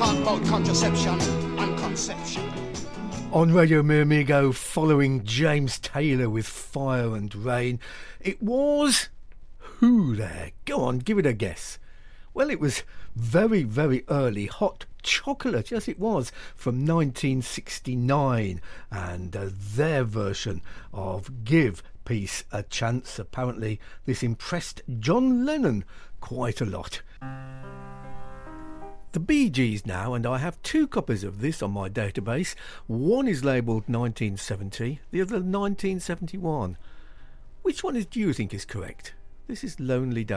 talk about contraception and conception. On Radio Mi Amigo, following James Taylor with Fire and Rain, it was... who there? Go on, give it a guess. Well, it was very, very early Hot Chocolate, yes it was, from 1969, and their version of Give Peace a Chance. Apparently this impressed John Lennon quite a lot. The Bee Gees now, and I have two copies of this on my database. One is labelled 1970, the other 1971. Which one do you think is correct? This is Lonely Day.